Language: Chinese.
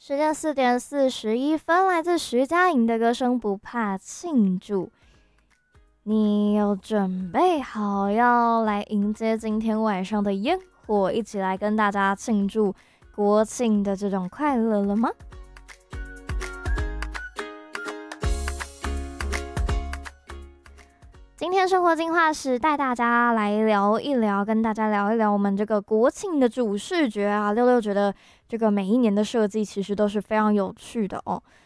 时间4:41，来自徐佳莹的歌声《不怕庆祝》。你有准备好要来迎接今天晚上的烟火，一起来跟大家庆祝国庆的这种快乐了吗？今天生活进化史带大家来聊一聊，跟大家聊一聊我们这个国庆的主视觉啊。六六觉得这个每一年的设计其实都是非常有趣的哦。